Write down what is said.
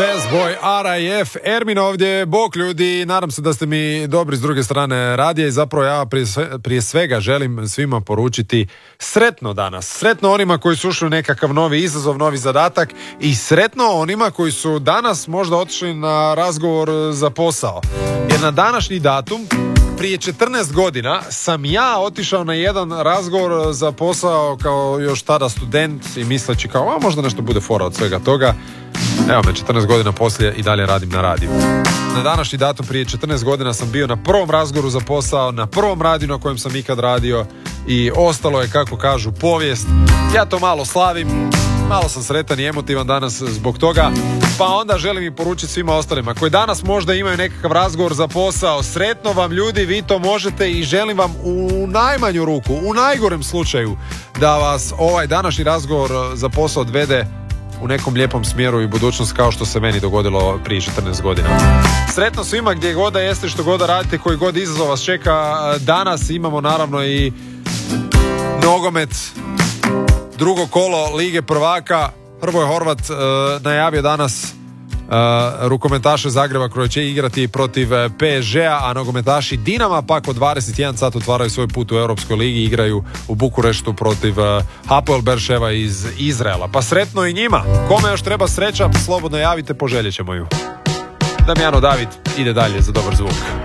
Fastboy RIF, Ermin ovdje, bok ljudi, nadam se da ste mi dobri s druge strane radija i zapravo ja prije svega želim svima poručiti sretno danas, sretno onima koji su ušli u nekakav novi izazov, novi zadatak i sretno onima koji su danas možda otišli na razgovor za posao, jer na današnji datum prije 14 godina sam ja otišao na jedan razgovor za posao kao još tada student i misleći kao, a možda nešto bude fora od svega toga. Evo me, 14 godina poslije i dalje radim na radiju. Na današnji datum prije 14 godina sam bio na prvom razgovoru za posao, na prvom radiju na kojem sam ikad radio i ostalo je, kako kažu, povijest. Ja to malo slavim, malo sam sretan i emotivan danas zbog toga, pa onda želim i poručiti svima ostalima koji danas možda imaju nekakav razgovor za posao. Sretno vam ljudi, vi to možete i želim vam u najmanju ruku, u najgorem slučaju, da vas ovaj današnji razgovor za posao odvede u nekom lijepom smjeru i budućnost kao što se meni dogodilo prije 14 godina. Sretno svima gdje god da jeste, što god da radite, koji god izazov vas čeka. Danas imamo naravno i nogomet, drugo kolo Lige prvaka. Hrvoje Horvat najavio danas rukometaše Zagreba koji će igrati protiv PSG-a, a nogometaši Dinama pak od 21 sat otvaraju svoj put u Europskoj ligi i igraju u Bukureštu protiv Hapoel Berševa iz Izraela. Pa sretno i njima. Kome još treba sreća, slobodno javite, poželjet ćemo ju. Damjano David ide dalje za dobar zvuk.